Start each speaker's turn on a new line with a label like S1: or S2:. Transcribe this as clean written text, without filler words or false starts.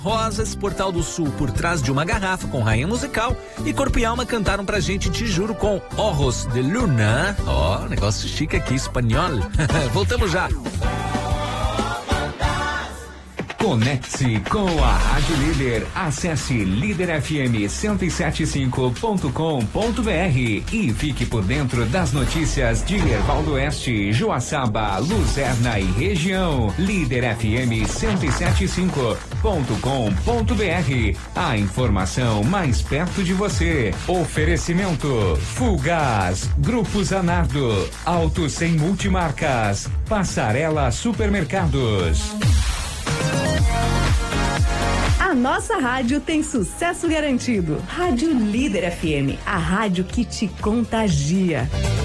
S1: Rosas, Portal do Sul, Por Trás de uma Garrafa, com Rainha Musical, e Corpo e Alma cantaram pra gente Te Juro com Ojos de Luna. Ó, negócio chique aqui, espanhol. Voltamos já.
S2: Conecte-se com a Rádio Líder. Acesse liderfm1075.com.br e fique por dentro das notícias de Erval do Oeste, Joaçaba, Luzerna e região. liderfm1075.com.br. A informação mais perto de você. Oferecimento Fulgaz, Grupo Zanardo, Auto Sem Multimarcas, Passarela Supermercados.
S3: A nossa rádio tem sucesso garantido. Rádio Líder FM, a rádio que te contagia.